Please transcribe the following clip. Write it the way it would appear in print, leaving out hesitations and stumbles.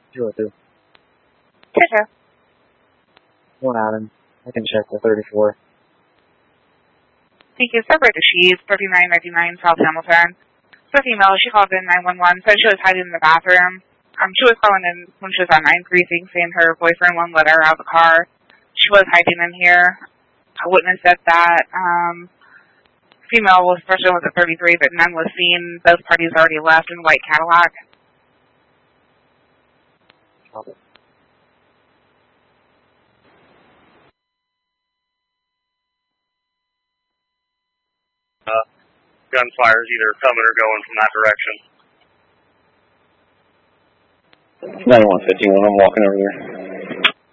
202. Sure. One Adam. I can check the 34. Thank you. Separator Sheets, 3999 South Hamilton. So female, she called in 911, said she was hiding in the bathroom. She was calling in when she was at 9 Precinct, saying her boyfriend wouldn't let her out of the car. She was hiding in here. A witness said that. Female was first with a 33, but none was seen. Both parties already left in white Cadillac. Okay. Gunfire's either coming or going from that direction. 9151, I'm walking over there.